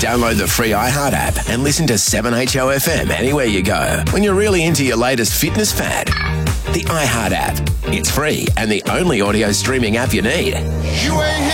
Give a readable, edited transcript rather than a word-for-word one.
Download the free iHeart app and listen to 7HOFM anywhere you go. When you're really into your latest fitness fad, the iHeart app. It's free and the only audio streaming app you need. You ain't